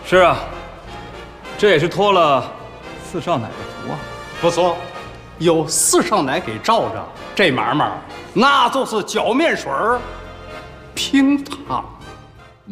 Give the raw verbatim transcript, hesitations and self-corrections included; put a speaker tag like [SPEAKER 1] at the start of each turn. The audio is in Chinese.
[SPEAKER 1] 是啊，这也是托了四少奶的福啊。
[SPEAKER 2] 不错，有四少奶给罩着，这买卖那就是脚面水儿平躺。